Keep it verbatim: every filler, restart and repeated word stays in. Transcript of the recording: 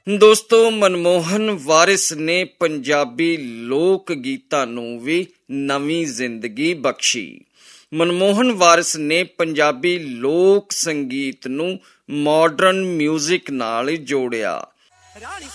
ਦੋਸਤੋ, ਮਨਮੋਹਨ ਵਾਰਿਸ ਨੇ ਪੰਜਾਬੀ ਲੋਕ ਗੀਤਾਂ ਨੂੰ ਵੀ ਨਵੀਂ ਜ਼ਿੰਦਗੀ ਬਖਸ਼ੀ। ਮਨਮੋਹਨ ਵਾਰਿਸ ਨੇ ਪੰਜਾਬੀ ਲੋਕ ਸੰਗੀਤ ਨੂੰ ਮਾਡਰਨ ਮਿਊਜ਼ਿਕ ਨਾਲ ਜੋੜਿਆ।